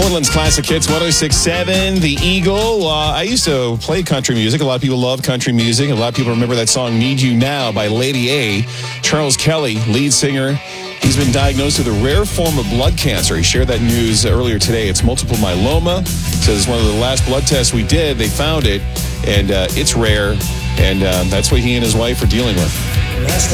Woodlands Classic Hits 106.7, The Eagle. I used to play country music. A lot of people love country music. A lot of people remember that song, Need You Now, by Lady A. Charles Kelly, lead singer. He's been diagnosed with a rare form of blood cancer. He shared that news earlier today. It's multiple myeloma. Says one of the last blood tests we did, they found it, and it's rare. And that's what he and his wife are dealing with.